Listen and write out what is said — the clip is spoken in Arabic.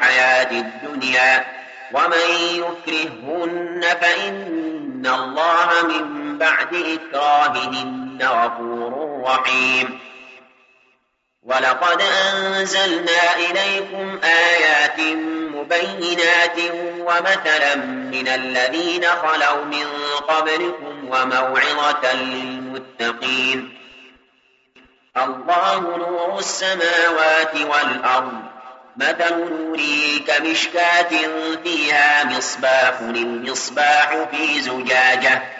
الحياة الدنيا ومن يكرههن فإن الله من بعد إكراههن غفور رحيم. ولقد أنزلنا إليكم آيات مبينات ومثلا من الذين خلوا من قبلكم وموعظة للمتقين. الله نور السماوات والأرض مثل نوره كمشكاة فيها مصباح، المصباح في زجاجة